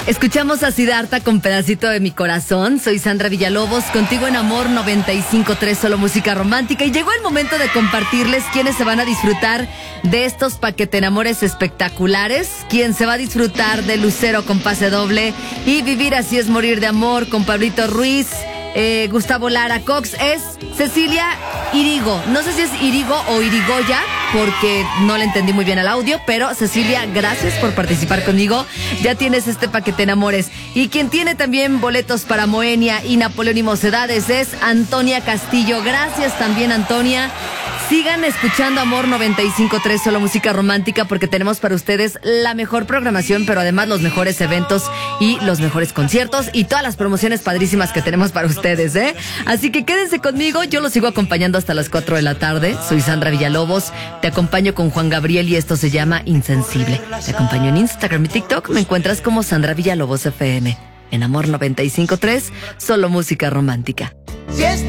Escuchamos a Siddhartha con Pedacito de mi Corazón. Soy Sandra Villalobos, contigo en Amor 95.3, solo música romántica. Y llegó el momento de compartirles quiénes se van a disfrutar de estos paquete enamores espectaculares. Quien se va a disfrutar de Lucero con pase doble y Vivir así es morir de amor con Pablito Ruiz, Gustavo Lara Cox, es Cecilia Irigo. No sé si es Irigo o Irigoya, porque no le entendí muy bien al audio, pero Cecilia, gracias por participar conmigo. Ya tienes este paquete enamores. Y quien tiene también boletos para Moenia y Napoleón y Mocedades es Antonia Castillo. Gracias también, Antonia. Sigan escuchando Amor 95.3, solo música romántica, porque tenemos para ustedes la mejor programación, pero además los mejores eventos y los mejores conciertos y todas las promociones padrísimas que tenemos para ustedes, ¿eh? Así que quédense conmigo, yo los sigo acompañando hasta las 4 de la tarde. Soy Sandra Villalobos, te acompaño con Juan Gabriel y esto se llama Insensible. Te acompaño en Instagram y TikTok, me encuentras como Sandra Villalobos FM. En Amor 95.3, solo música romántica.